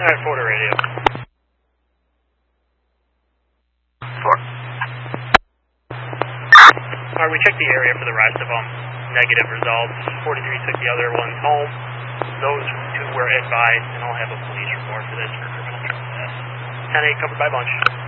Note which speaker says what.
Speaker 1: Alright, 4 to radio.
Speaker 2: 4.
Speaker 1: Alright, we checked the area for the rest of them. Negative results. 43 took the other ones home. Those 2 were advised, and I'll have a police report for this for criminal trespass. 10-8 covered by bunch.